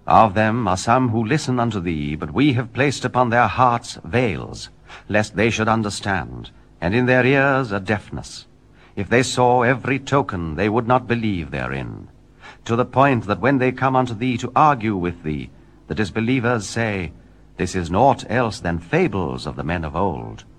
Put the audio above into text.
Of them are some who listen unto thee, but we have placed upon their hearts veils, lest they should understand, and in their ears a deafness. If they saw every token, they would not believe therein. To the point that when they come unto thee to argue with thee, the disbelievers say, This is naught else than fables of the men of old.